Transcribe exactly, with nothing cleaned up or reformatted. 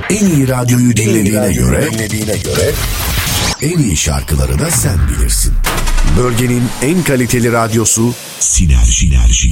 En iyi radyoyu dinlediğine göre, dinlediğine göre en iyi şarkıları da sen bilirsin. Bölgenin en kaliteli radyosu Sinerji. Sinerji.